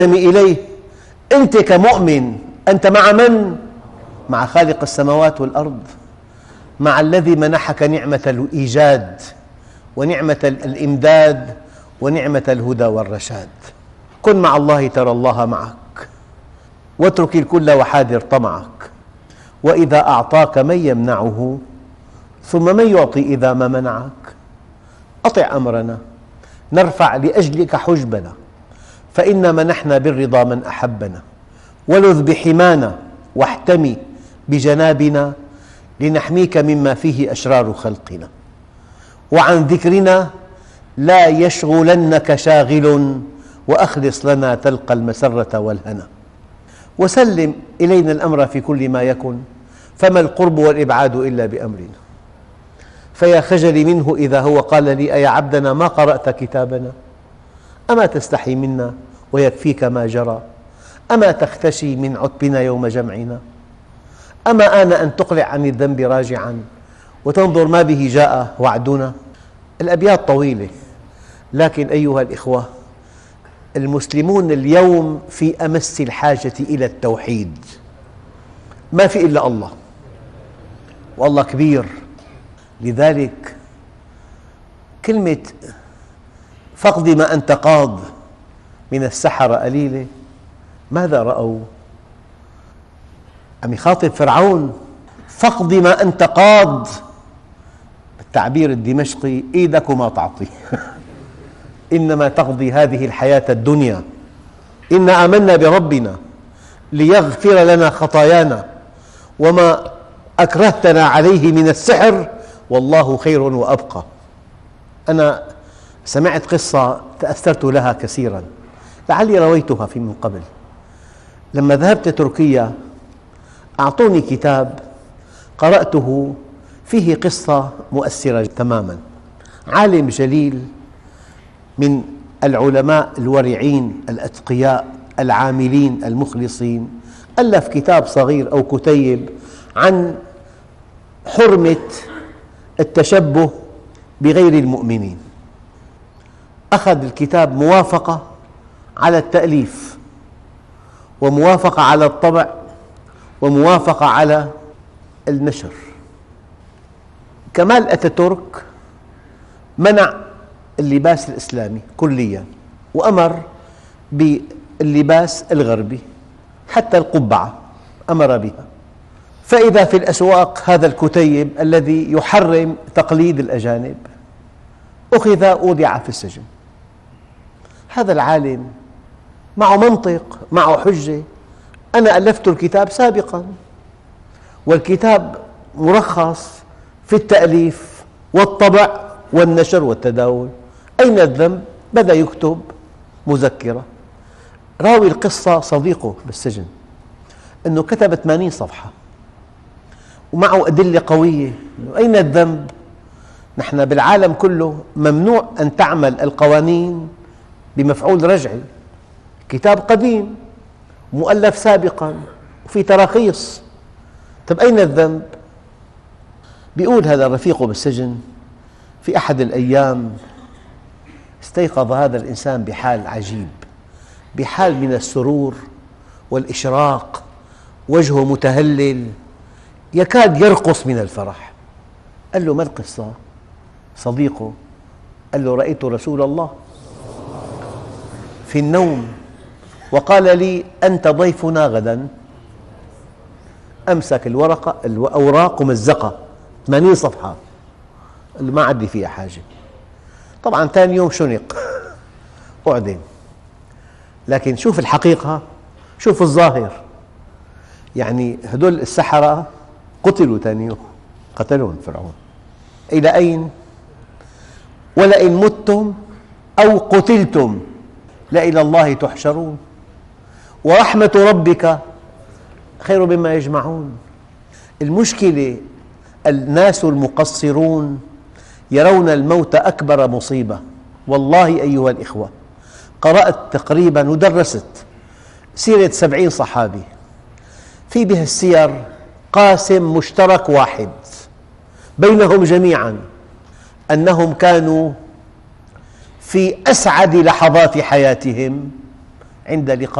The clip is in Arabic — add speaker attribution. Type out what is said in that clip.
Speaker 1: إليه. أنت كمؤمن أنت مع من؟ مع خالق السماوات والأرض، مع الذي منحك نعمة الإيجاد ونعمة الإمداد ونعمة الهدى والرشاد. كن مع الله ترى الله معك، واترك الكل وحاذر طمعك. وإذا أعطاك من يمنعه، ثم من يعطي إذا ما منعك؟ أطع أمرنا، نرفع لأجلك حجبنا، فإن منحنا بالرضا من أحبنا. ولذ بحمانا واحتمي بجنابنا، لنحميك مما فيه أشرار خلقنا. وعن ذكرنا لا يشغلنك شاغل، وأخلص لنا تلقى المسرة والهنا. وسلم إلينا الأمر في كل ما يكن، فما القرب والإبعاد إلا بأمرنا. فيا خجلي منه إذا هو قال لي: أيا عبدنا ما قرأت كتابنا؟ أما تستحي منا ويكفيك ما جرى؟ أما تختشي من عتبنا يوم جمعنا؟ أما آن أن تقلع عن الذنب راجعا، وتنظر ما به جاء وعدنا. الأبيات طويلة، لكن أيها الإخوة، المسلمون اليوم في أمس الحاجة إلى التوحيد. ما في إلا الله، والله كبير. لذلك كلمة فاقض ما أنت قاض من السحرة قليلة. ماذا رأوا؟ عم يخاطب فرعون: فاقض ما أنت قاض. بالتعبير الدمشقي: إيدك وما تعطي إنما تقضي هذه الحياة الدنيا. إنا آمنا بربنا ليغفر لنا خطايانا وما أكرهتنا عليه من السحر، والله خير وأبقى. أنا سمعت قصة تأثرت لها كثيرا، لعلي رويتها من قبل. لما ذهبت تركيا أعطوني كتاب قرأته، فيه قصة مؤثرة تماما. عالم جليل من العلماء الورعين الأتقياء العاملين المخلصين ألف كتاب صغير أو كتيب عن حرمة التشبه بغير المؤمنين. أخذ الكتاب موافقة على التأليف، وموافقة على الطبع، وموافقة على النشر. كمال أتاتورك منع اللباس الإسلامي كلياً، وأمر باللباس الغربي، حتى القبعة أمر بها. فإذا في الأسواق هذا الكتيب الذي يحرم تقليد الأجانب، أخذ وضع في السجن. هذا العالم معه منطق، معه حجة. أنا ألفت الكتاب سابقاً، والكتاب مرخص في التأليف والطبع والنشر والتداول. أين الذنب؟ بدأ يكتب مذكرة. راوي القصة صديقه بالسجن أنه كتب 80 صفحة ومعه أدلة قوية. أين الذنب؟ نحن بالعالم كله ممنوع أن تعمل القوانين بمفعول رجعي. كتاب قديم مؤلف سابقاً وفي تراخيص. طيب أين الذنب؟ بيقول هذا رفيقه بالسجن: في أحد الأيام استيقظ هذا الإنسان بحال عجيب، بحال من السرور والإشراق، وجهه متهلل يكاد يرقص من الفرح. قال له: ما القصة؟ صديقه قال له: رأيت رسول الله في النوم وقال لي: أنت ضيفنا غدا. أمسك الأوراق ومزقها 80 صفحة. قال له: ما عندي فيها حاجة. طبعا ثاني يوم شنق أعدم. لكن شوف الحقيقة، شوف الظاهر. يعني هذول السحرة قتلوا ثاني يوم، قتلهم فرعون. إلى أين؟ ولئن متم أو قتلتم لإلى الله تحشرون، ورحمة ربك خير مما يجمعون. المشكلة الناس المقصرون يرون الموت أكبر مصيبة. والله أيها الإخوة، قرأت تقريباً ودرست سيرة 70 صحابي، في بها السير قاسم مشترك واحد بينهم جميعاً، أنهم كانوا في أسعد لحظات حياتهم عند لقاء